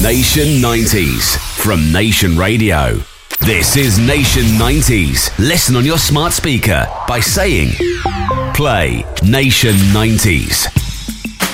Nation 90s from Nation Radio. This is Nation 90s. Listen on your smart speaker by saying, play Nation 90s.